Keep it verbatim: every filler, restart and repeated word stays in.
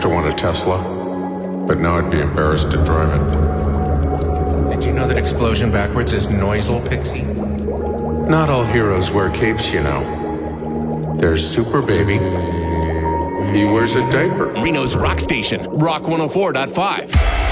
to want a Tesla, but now I'd be embarrassed to drive it. Did you know that explosion backwards is Noisel, Pixie? Not all heroes wear capes, you know. There's Super Baby. He wears a diaper. Reno's Rock Station, Rock one oh four point five.